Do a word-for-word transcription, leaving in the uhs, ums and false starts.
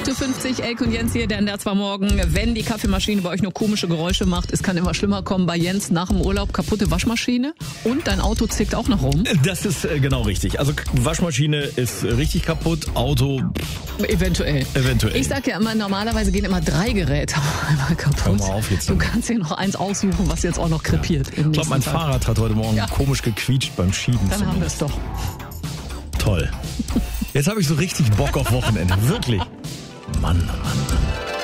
acht Uhr fünfzig, Elke und Jens hier, der N D R zwei Morgen. Wenn die Kaffeemaschine bei euch nur komische Geräusche macht, es kann immer schlimmer kommen. Bei Jens nach dem Urlaub kaputte Waschmaschine und dein Auto zickt auch noch rum. Das ist äh, genau richtig. Also Waschmaschine ist richtig kaputt, Auto Eventuell. eventuell. Ich sag ja immer, normalerweise gehen immer drei Geräte einmal kaputt. Hör mal auf jetzt. Du kannst dir noch eins aussuchen, was jetzt auch noch krepiert. Ich glaube, mein Tag. Fahrrad hat heute Morgen ja. komisch gequietscht beim Schieben. Dann haben wir es doch. Toll. Jetzt habe ich so richtig Bock auf Wochenende. Wirklich. Mann, Mann, Mann.